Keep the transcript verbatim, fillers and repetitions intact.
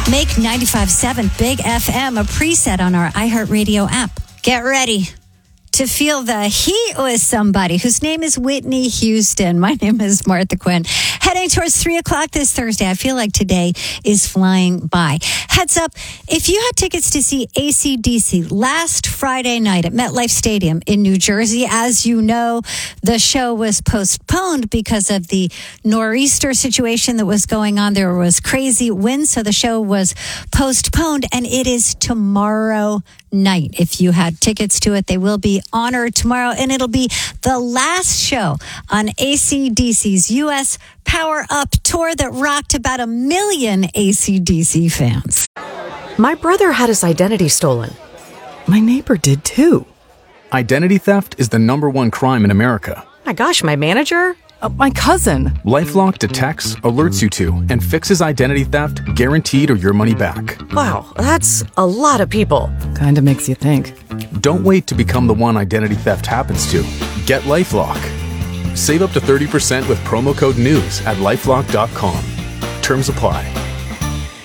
Make ninety-five point seven Big F M a preset on our iHeartRadio app. Get ready to feel the heat with somebody whose name is Whitney Houston. My name is Martha Quinn. Heading towards three o'clock this Thursday. I feel like today is flying by. Heads up, if you had tickets to see A C D C last Friday night at MetLife Stadium in New Jersey, as you know, the show was postponed because of the nor'easter situation that was going on. There was crazy winds, so the show was postponed, and it is tomorrow night. If you had tickets to it, they will be honored tomorrow, and it'll be the last show on A C D C's U S Power Up tour that rocked about a million A C D C fans. My brother had his identity stolen. My neighbor did too. Identity theft is the number one crime in America. My gosh, my manager? Uh, my cousin. LifeLock detects, alerts you to, and fixes identity theft guaranteed or your money back. Wow, that's a lot of people. Kinda makes you think. Don't wait to become the one identity theft happens to. Get LifeLock. Save up to thirty percent with promo code NEWS at LifeLock dot com. Terms apply.